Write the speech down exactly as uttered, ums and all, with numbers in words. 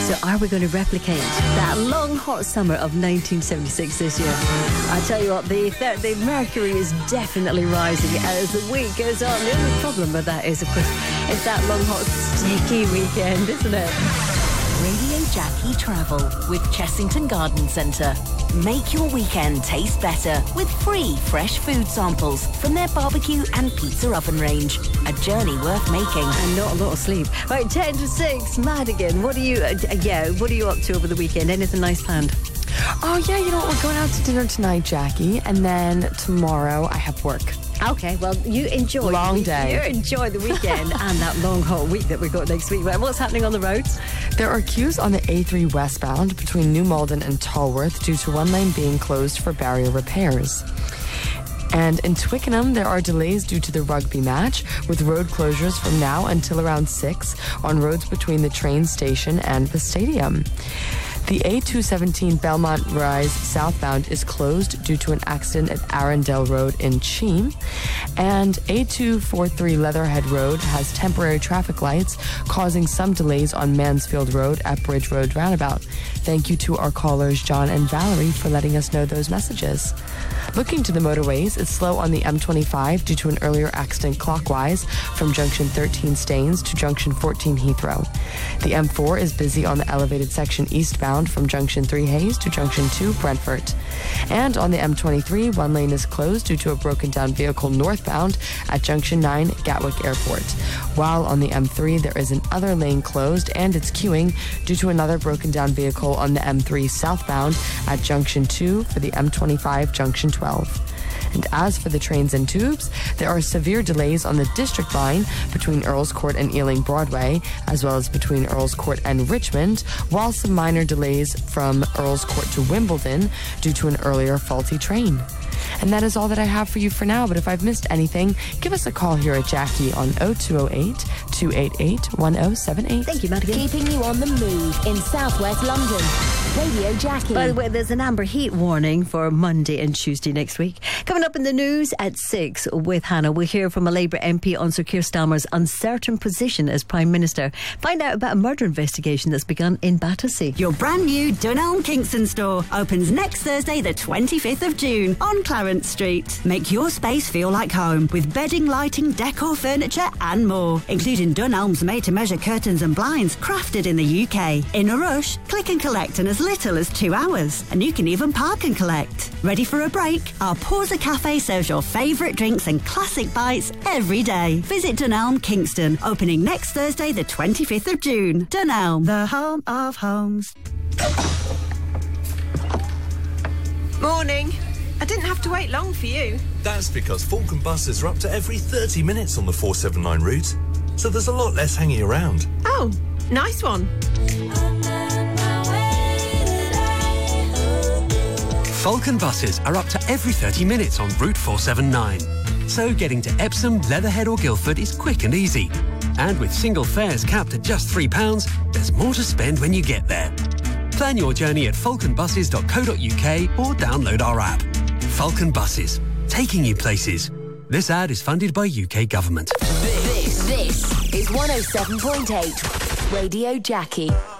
So are we going to replicate that long hot summer of nineteen seventy-six this year? I tell you what, the, the mercury is definitely rising as the week goes on. The only problem with that is, of course, it's that long hot sticky weekend, isn't it? Radio Jackie Travel with Chessington Garden Centre. Make your weekend taste better with free fresh food samples from their barbecue and pizza oven range. A journey worth making. And not a lot of sleep. Right, ten to six, Madigan, what are you, uh, yeah, what are you up to over the weekend? Anything nice planned? Oh, yeah, you know what? We're going out to dinner tonight, Jackie. And then tomorrow I have work. Okay, well, you enjoy long the day. You enjoy the weekend and that long hot week that we've got next week. What's happening on the roads? There are queues on the A three westbound between New Malden and Tolworth due to one lane being closed for barrier repairs. And in Twickenham, there are delays due to the rugby match, with road closures from now until around six on roads between the train station and the stadium. The A two seventeen Belmont Rise southbound is closed due to an accident at Arundel Road in Cheam. And A two forty-three Leatherhead Road has temporary traffic lights, causing some delays on Mansfield Road at Bridge Road Roundabout. Thank you to our callers, John and Valerie, for letting us know those messages. Looking to the motorways, it's slow on the M twenty-five due to an earlier accident clockwise from junction thirteen Staines to junction fourteen Heathrow. The M four is busy on the elevated section eastbound from junction three Hayes to junction two Brentford. And on the M twenty-three, one lane is closed due to a broken down vehicle northbound at junction nine Gatwick Airport. While on the M three, there is an other lane closed and it's queuing due to another broken down vehicle on the M three southbound at junction two for the M twenty-five junction twelve. And as for the trains and tubes, there are severe delays on the District Line between Earls Court and Ealing Broadway, as well as between Earls Court and Richmond, while some minor delays from Earls Court to Wimbledon due to an earlier faulty train. And that is all that I have for you for now, but if I've missed anything, give us a call here at Jackie on oh two oh eight, two eight eight, one oh seven eight. Thank you, Madigan. Keeping you on the move in southwest London. Radio Jackie. By the way, there's an amber heat warning for Monday and Tuesday next week. Coming up in the news at six with Hannah, we'll hear from a Labour M P on Sir Keir Starmer's uncertain position as Prime Minister. Find out about a murder investigation that's begun in Battersea. Your brand new Dunelm Kingston store opens next Thursday the twenty-fifth of June on Clarence Street. Make your space feel like home with bedding, lighting, decor, furniture and more, including Dunelm's made-to-measure curtains and blinds crafted in the U K. In a rush? Click and collect in as little as two hours, and you can even park and collect. Ready for a break? Our Pausa Cafe serves your favourite drinks and classic bites every day. Visit Dunelm Kingston, opening next Thursday the twenty-fifth of June. Dunelm, the home of homes. Morning. I didn't have to wait long for you. That's because Falcon buses are up to every thirty minutes on the four seven nine route, so there's a lot less hanging around. Oh, nice one. Falcon buses are up to every thirty minutes on Route four seven nine. So getting to Epsom, Leatherhead or Guildford is quick and easy. And with single fares capped at just three pounds, there's more to spend when you get there. Plan your journey at falcon buses dot co dot uk or download our app. Falcon Buses, taking you places. This ad is funded by U K Government. This, this is one oh seven point eight Radio Jackie.